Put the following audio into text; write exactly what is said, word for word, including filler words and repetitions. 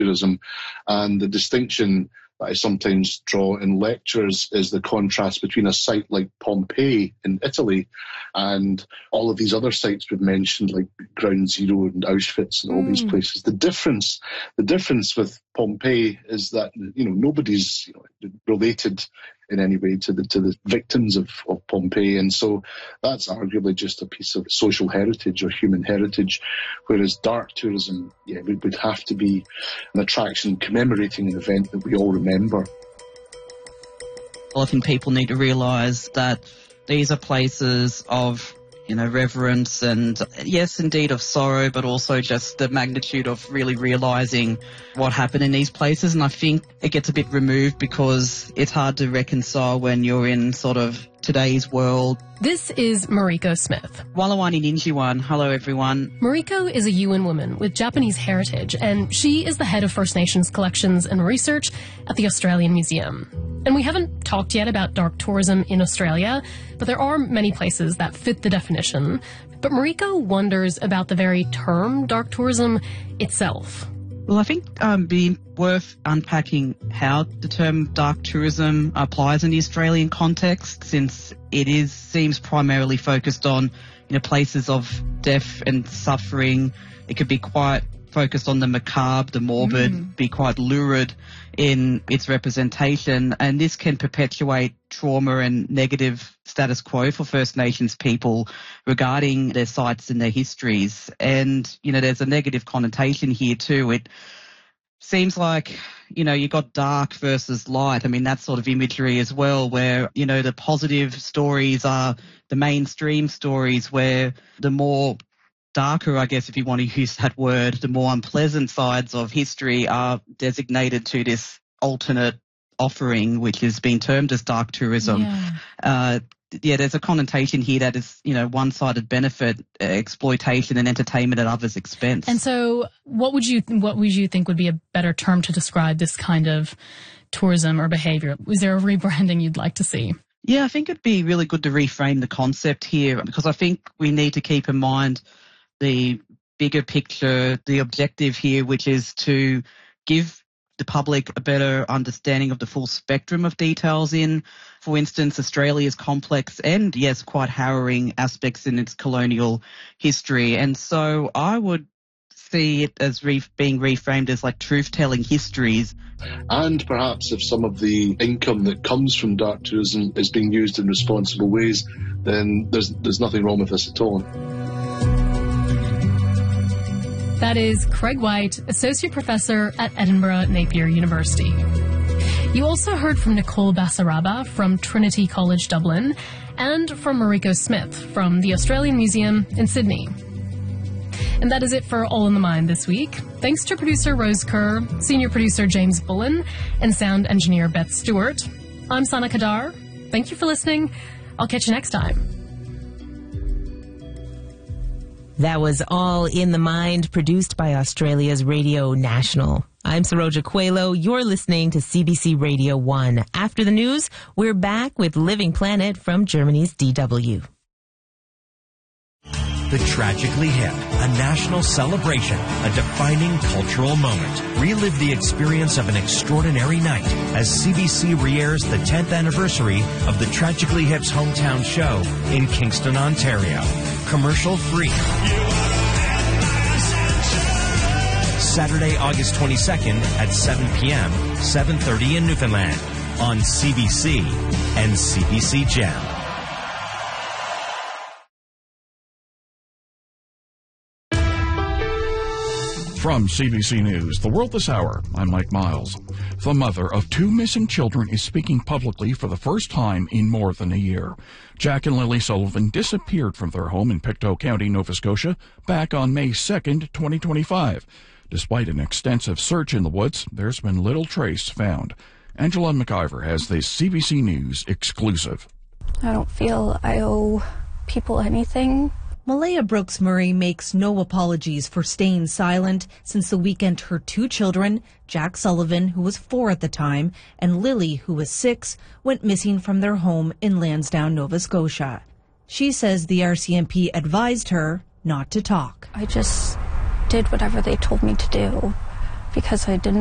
tourism. And the distinction that I sometimes draw in lectures is the contrast between a site like Pompeii in Italy and all of these other sites we've mentioned, like Ground Zero and Auschwitz and all mm. these places. The difference, the difference with Pompeii is that, you know, nobody's you know, related in any way to the to the victims of, of Pompeii, and so that's arguably just a piece of social heritage or human heritage, whereas dark tourism, yeah, would, would have to be an attraction commemorating an event that we all remember. Well, I think people need to realise that these are places of, you know, reverence and, yes, indeed of sorrow, but also just the magnitude of really realising what happened in these places. And I think it gets a bit removed because it's hard to reconcile when you're in sort of today's world. This is Mariko Smith. Walawani Ninjiwan. Hello, everyone. Mariko is a Yuin woman with Japanese heritage, and she is the head of First Nations collections and research at the Australian Museum. And we haven't talked yet about dark tourism in Australia, but there are many places that fit the definition. But Mariko wonders about the very term dark tourism itself. Well, I think um, it'd be worth unpacking how the term dark tourism applies in the Australian context, since it is seems primarily focused on, you know, places of death and suffering. It could be quite focused on the macabre, the morbid, mm. be quite lurid in its representation, and this can perpetuate trauma and negative status quo for First Nations people regarding their sites and their histories. And, you know, there's a negative connotation here too. It seems like, you know, you got dark versus light. I mean, that sort of imagery as well, where, you know, the positive stories are the mainstream stories, where the more darker, I guess, if you want to use that word, the more unpleasant sides of history are designated to this alternate offering, which has been termed as dark tourism. Yeah. Uh, yeah, there's a connotation here that is, you know, one-sided benefit, uh, exploitation and entertainment at others' expense. And so what would you what would you think would be a better term to describe this kind of tourism or behavior? Was there a rebranding you'd like to see? Yeah, I think it'd be really good to reframe the concept here, because I think we need to keep in mind the bigger picture, the objective here, which is to give the public a better understanding of the full spectrum of details in, for instance, Australia's complex and, yes, quite harrowing aspects in its colonial history. And so I would see it as re- being reframed as like truth-telling histories. And perhaps if some of the income that comes from dark tourism is being used in responsible ways, then there's there's nothing wrong with this at all. That is Craig White, Associate Professor at Edinburgh Napier University. You also heard from Nicole Basaraba from Trinity College Dublin and from Mariko Smith from the Australian Museum in Sydney. And that is it for All in the Mind this week. Thanks to producer Rose Kerr, senior producer James Bullen, and sound engineer Beth Stewart. I'm Sana Kadar. Thank you for listening. I'll catch you next time. That was All in the Mind, produced by Australia's Radio National. I'm Saroja Coelho. You're listening to C B C Radio one. After the news, we're back with Living Planet from Germany's D W. The Tragically Hip, a national celebration, a defining cultural moment. Relive the experience of an extraordinary night as C B C re-airs the tenth anniversary of the Tragically Hip's hometown show in Kingston, Ontario. Commercial free. Saturday, August twenty-second at seven p.m., seven thirty in Newfoundland on C B C and C B C Gem. From C B C News, The World This Hour, I'm Mike Miles. The mother of two missing children is speaking publicly for the first time in more than a year. Jack and Lily Sullivan disappeared from their home in Pictou County, Nova Scotia, back on May second, twenty twenty-five. Despite an extensive search in the woods, there's been little trace found. Angela McIver has the C B C News exclusive. I don't feel I owe people anything. Malaya Brooks Murray makes no apologies for staying silent since the weekend her two children, Jack Sullivan, who was four at the time, and Lily, who was six, went missing from their home in Lansdowne, Nova Scotia. She says the R C M P advised her not to talk. I just did whatever they told me to do. because I didn't